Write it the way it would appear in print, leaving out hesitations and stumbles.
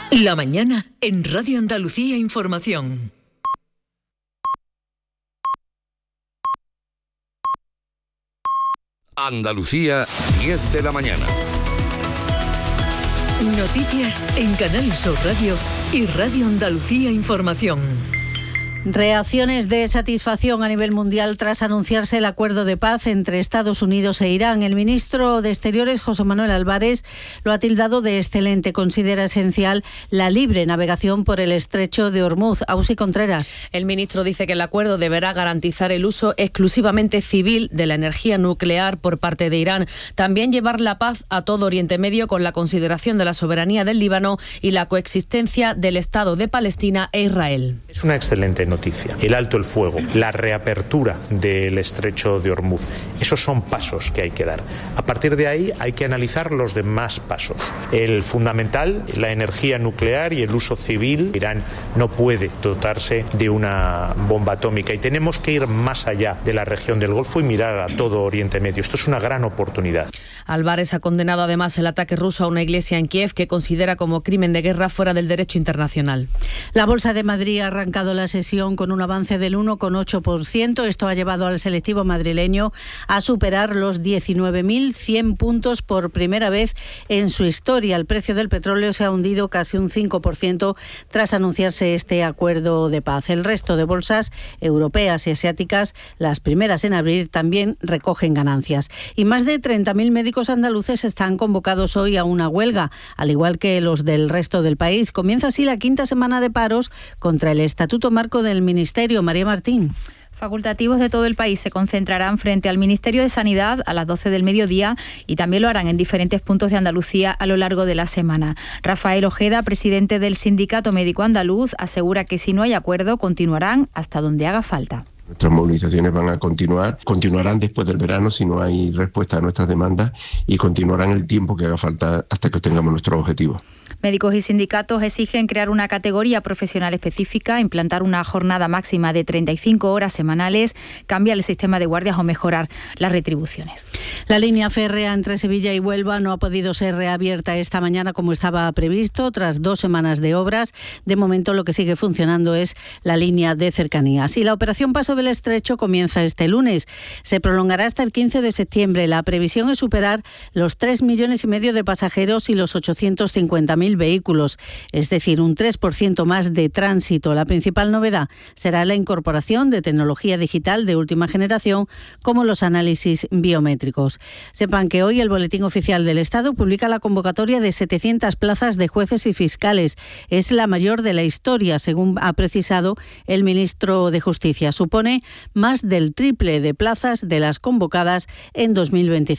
La mañana en Radio Andalucía Información. Andalucía, 10 de la mañana. Noticias en Canal Sur Radio y Radio Andalucía Información. Reacciones de satisfacción a nivel mundial tras anunciarse el acuerdo de paz entre Estados Unidos e Irán. El ministro de Exteriores, José Manuel Álvarez, lo ha tildado de excelente. Considera esencial la libre navegación por el estrecho de Hormuz. Ausi Contreras. El ministro dice que el acuerdo deberá garantizar el uso exclusivamente civil de la energía nuclear por parte de Irán. También llevar la paz a todo Oriente Medio con la consideración de la soberanía del Líbano y la coexistencia del Estado de Palestina e Israel. Es una excelente noticia. El alto el fuego, la reapertura del estrecho de Hormuz, esos son pasos que hay que dar. A partir de ahí hay que analizar los demás pasos. El fundamental, la energía nuclear y el uso civil. Irán no puede dotarse de una bomba atómica y tenemos que ir más allá de la región del Golfo y mirar a todo Oriente Medio. Esto es una gran oportunidad. Álvarez ha condenado además el ataque ruso a una iglesia en Kiev que considera como crimen de guerra fuera del derecho internacional. La Bolsa de Madrid ha arrancado la sesión con un avance del 1,8%. Esto ha llevado al selectivo madrileño a superar los 19.100 puntos por primera vez en su historia. El precio del petróleo se ha hundido casi un 5% tras anunciarse este acuerdo de paz. El resto de bolsas europeas y asiáticas, las primeras en abrir, también recogen ganancias. Y más de 30.000 médicos andaluces están convocados hoy a una huelga, al igual que los del resto del país. Comienza así la quinta semana de paros contra el Estatuto Marco del Ministerio. María Martín. Facultativos de todo el país se concentrarán frente al Ministerio de Sanidad a las 12 del mediodía y también lo harán en diferentes puntos de Andalucía a lo largo de la semana. Rafael Ojeda, presidente del Sindicato Médico Andaluz, asegura que si no hay acuerdo continuarán hasta donde haga falta. Nuestras movilizaciones van a continuarán después del verano si no hay respuesta a nuestras demandas y continuarán el tiempo que haga falta hasta que obtengamos nuestros objetivos. Médicos y sindicatos exigen crear una categoría profesional específica, implantar una jornada máxima de 35 horas semanales, cambiar el sistema de guardias o mejorar las retribuciones. La línea férrea entre Sevilla y Huelva no ha podido ser reabierta esta mañana como estaba previsto tras 2 semanas de obras. De momento lo que sigue funcionando es la línea de cercanías. Y la operación Paso del Estrecho comienza este lunes. Se prolongará hasta el 15 de septiembre. La previsión es superar los 3,5 millones de pasajeros y los 850.000 vehículos, es decir, un 3% más de tránsito. La principal novedad será la incorporación de tecnología digital de última generación, como los análisis biométricos. Sepan que hoy el Boletín Oficial del Estado publica la convocatoria de 700 plazas de jueces y fiscales. Es la mayor de la historia, según ha precisado el ministro de Justicia. Supone más del triple de plazas de las convocadas en 2025.